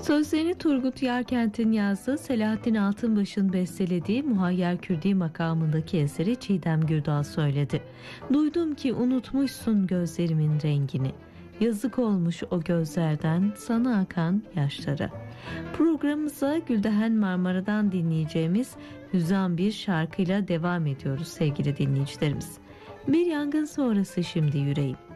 Sözlerini Turgut Yarkent'in yazdığı, Selahattin Altınbaş'ın bestelediği Muhayyer Kürdi makamındaki eseri Çiğdem Gürdal söyledi. Duydum ki unutmuşsun gözlerimin rengini. Yazık olmuş o gözlerden sana akan yaşlara. Programımıza Güldehen Marmara'dan dinleyeceğimiz hüzan bir şarkıyla devam ediyoruz sevgili dinleyicilerimiz. Bir yangın sonrası şimdi yüreğim.